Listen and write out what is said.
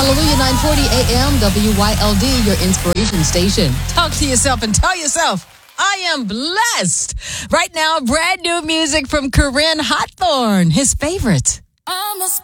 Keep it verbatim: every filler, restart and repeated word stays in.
Hallelujah, nine forty a.m. W Y L D, your inspiration station. Talk to yourself and tell yourself, I am blessed. Right now, brand new music from Corinne Hawthorne, his favorite.